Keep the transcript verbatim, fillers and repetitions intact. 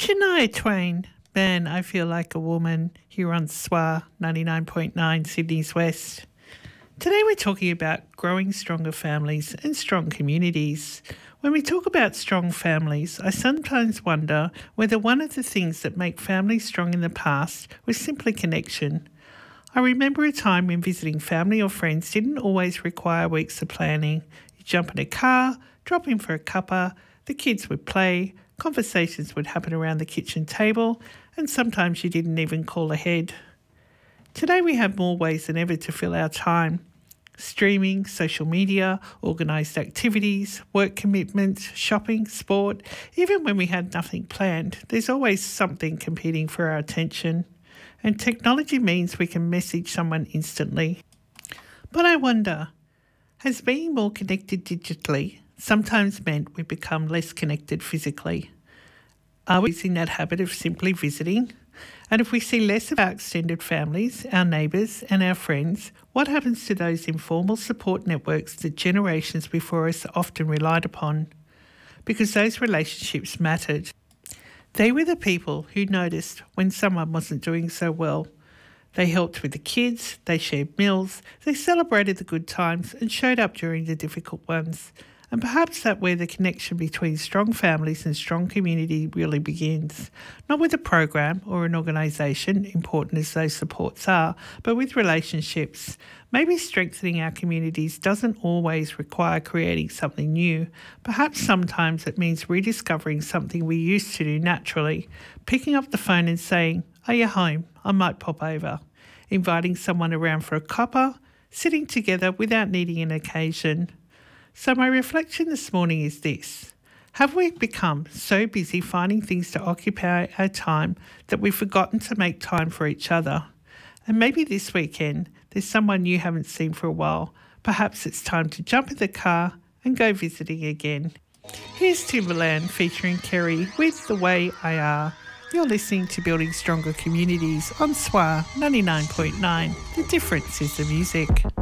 Shania Twain, Man, I Feel Like a Woman, here on S W A ninety-nine point nine Sydney's West. Today we're talking about growing stronger families and strong communities. When we talk about strong families, I sometimes wonder whether one of the things that make families strong in the past was simply connection. I remember a time when visiting family or friends didn't always require weeks of planning. You jump in a car, drop in for a cuppa, the kids would play, conversations would happen around the kitchen table, and sometimes you didn't even call ahead. Today we have more ways than ever to fill our time. Streaming, social media, organised activities, work commitments, shopping, sport. Even when we had nothing planned, there's always something competing for our attention. And technology means we can message someone instantly. But I wonder, has being more connected digitally sometimes meant we become less connected physically? Are we in that habit of simply visiting? And if we see less of our extended families, our neighbours and our friends, what happens to those informal support networks that generations before us often relied upon? Because those relationships mattered. They were the people who noticed when someone wasn't doing so well. They helped with the kids, they shared meals, they celebrated the good times and showed up during the difficult ones. And perhaps that's where the connection between strong families and strong community really begins. Not with a program or an organisation, important as those supports are, but with relationships. Maybe strengthening our communities doesn't always require creating something new. Perhaps sometimes it means rediscovering something we used to do naturally. Picking up the phone and saying, "Are you home? I might pop over." Inviting someone around for a cuppa, sitting together without needing an occasion. So my reflection this morning is this. Have we become so busy finding things to occupy our time that we've forgotten to make time for each other? And maybe this weekend there's someone you haven't seen for a while. Perhaps it's time to jump in the car and go visiting again. Here's Timbaland featuring Kerry with The Way I Are. You're listening to Building Stronger Communities on S W A ninety-nine point nine. The difference is the music.